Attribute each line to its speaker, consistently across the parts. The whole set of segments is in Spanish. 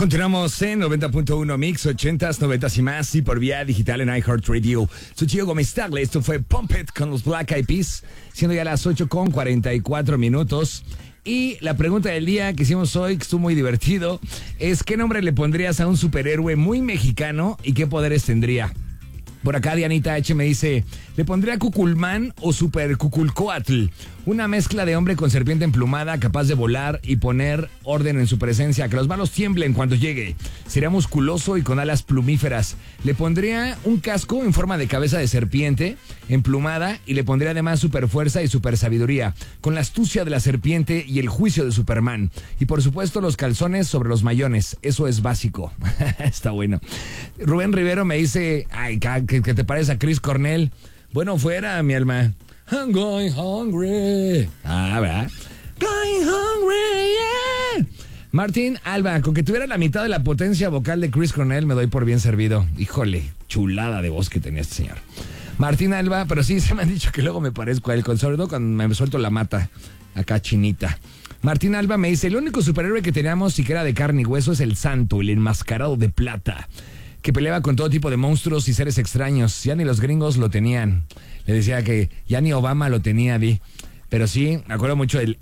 Speaker 1: Continuamos en 90.1 Mix, 80s, 90s y más, y por vía digital en iHeartRadio. Soy Gio Gómez Tagle, esto fue Pump It con los Black Eyed Peas, siendo ya las 8:44. Y la pregunta del día que hicimos hoy, que estuvo muy divertido, es ¿qué nombre le pondrías a un superhéroe muy mexicano y qué poderes tendría? Por acá Dianita H me dice, le pondría Cuculmán o Super Cuculcoatl, una mezcla de hombre con serpiente emplumada capaz de volar y poner orden en su presencia, que los malos tiemblen cuando llegue. Sería musculoso y con alas plumíferas. Le pondría un casco en forma de cabeza de serpiente emplumada y le pondría además super fuerza y super sabiduría, con la astucia de la serpiente y el juicio de Superman. Y por supuesto los calzones sobre los mayones, eso es básico. Está bueno. Rubén Rivero me dice, ay, ¿qué te parece a Chris Cornell? Bueno, fuera, mi alma. I'm going hungry. ¿Verdad? Going hungry, yeah. Martín Alba, con que tuviera la mitad de la potencia vocal de Chris Cornell, me doy por bien servido. Híjole, chulada de voz que tenía este señor. Martín Alba, pero sí se me han dicho que luego me parezco a él, sobre todo cuando me suelto la mata, acá chinita. Martín Alba me dice, el único superhéroe que teníamos siquiera de carne y hueso es el Santo, el enmascarado de plata, que peleaba con todo tipo de monstruos y seres extraños. Ya ni los gringos lo tenían. Le decía que ya ni Obama lo tenía, Di. Pero sí, me acuerdo mucho del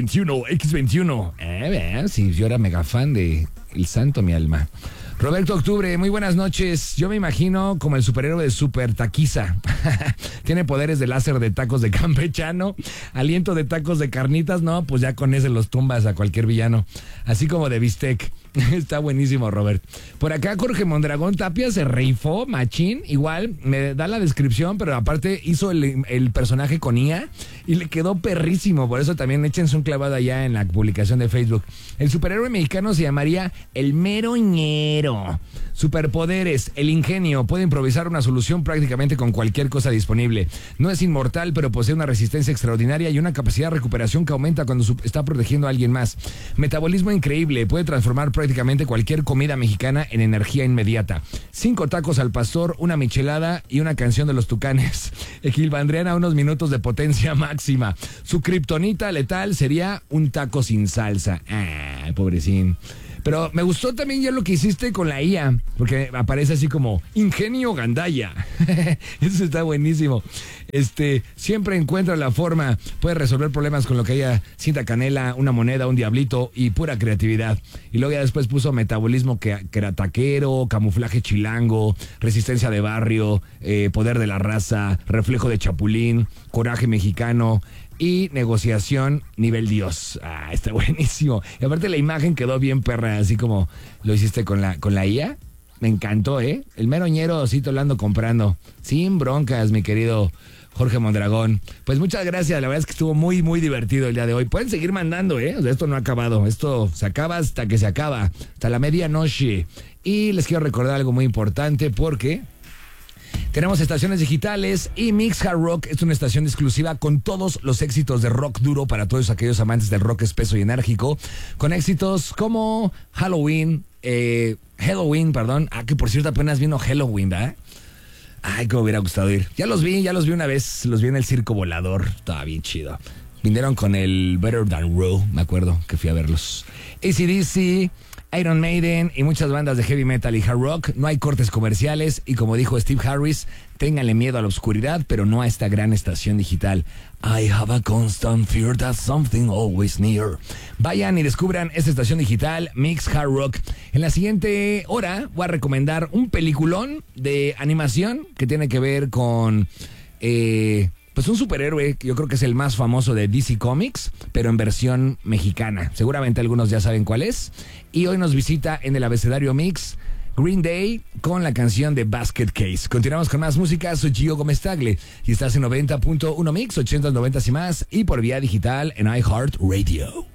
Speaker 1: X21. Sí, yo era mega fan de El Santo, mi alma. Roberto Octubre, muy buenas noches. Yo me imagino como el superhéroe de Super Taquiza. Tiene poderes de láser de tacos de campechano, aliento de tacos de carnitas. No, pues ya con ese los tumbas a cualquier villano. Así como de bistec. Está buenísimo, Robert. Por acá Jorge Mondragón Tapia se rifó, machín. Igual me da la descripción, pero aparte hizo el personaje con IA y le quedó perrísimo. Por eso también échense un clavado allá en la publicación de Facebook. El superhéroe mexicano se llamaría El Meroñero. Superpoderes, el ingenio, puede improvisar una solución prácticamente con cualquier cosa disponible. No es inmortal, pero posee una resistencia extraordinaria y una capacidad de recuperación que aumenta cuando está protegiendo a alguien más. Metabolismo increíble, puede transformar prácticamente cualquier comida mexicana en energía inmediata. 5 tacos al pastor, una michelada y una canción de los Tucanes equivaldrían a unos minutos de potencia máxima. Su kriptonita letal sería un taco sin salsa. Pobrecín. Pero me gustó también ya lo que hiciste con la IA, porque aparece así como Ingenio Gandaya. Eso está buenísimo. Siempre encuentra la forma, puede resolver problemas con lo que haya, cinta canela, una moneda, un diablito y pura creatividad. Y luego ya después puso metabolismo que era taquero, camuflaje chilango, resistencia de barrio, poder de la raza, reflejo de chapulín, coraje mexicano y negociación nivel Dios. Está buenísimo. Y aparte la imagen quedó bien perra, así como lo hiciste con la IA. Me encantó, ¿eh? El meroñero, así te lo ando comprando. Sin broncas, mi querido Jorge Mondragón. Pues muchas gracias, la verdad es que estuvo muy, muy divertido el día de hoy. Pueden seguir mandando, ¿eh? O sea, esto no ha acabado. Esto se acaba hasta que se acaba, hasta la medianoche. Y les quiero recordar algo muy importante porque tenemos estaciones digitales y Mix Hard Rock es una estación exclusiva con todos los éxitos de rock duro para todos aquellos amantes del rock espeso y enérgico, con éxitos como Halloween, que por cierto apenas vino Halloween, ¿verdad? Ay, que me hubiera gustado ir. Ya los vi una vez, los vi en el Circo Volador, estaba bien chido. Vinieron con el Better Than Raw, me acuerdo que fui a verlos. AC/DC, Iron Maiden y muchas bandas de heavy metal y hard rock. No hay cortes comerciales y como dijo Steve Harris, ténganle miedo a la oscuridad, pero no a esta gran estación digital. I have a constant fear that something always near. Vayan y descubran esta estación digital, Mix Hard Rock. En la siguiente hora voy a recomendar un peliculón de animación que tiene que ver con pues un superhéroe que yo creo que es el más famoso de DC Comics, pero en versión mexicana. Seguramente algunos ya saben cuál es. Y hoy nos visita en el abecedario Mix Green Day con la canción de Basket Case. Continuamos con más música. Soy Gio Gómez Tagle y estás en 90.1 Mix, 80, 90 y más, y por vía digital en iHeartRadio.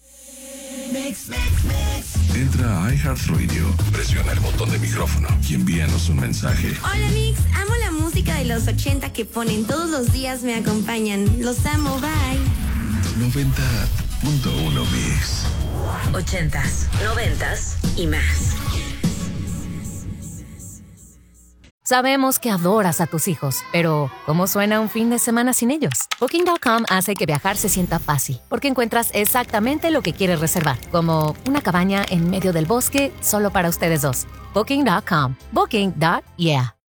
Speaker 2: Mix. Entra a iHeartRadio, presiona el botón de micrófono y envíanos un mensaje.
Speaker 3: Hola Mix, amo la música de los 80 que ponen todos los días, me acompañan. Los amo, bye.
Speaker 2: 90.1 Mix.
Speaker 4: 80s, 90s y más. Sabemos que adoras a tus hijos, pero ¿cómo suena un fin de semana sin ellos? Booking.com hace que viajar se sienta fácil, porque encuentras exactamente lo que quieres reservar, como una cabaña en medio del bosque solo para ustedes dos. Booking.com. Booking.yeah.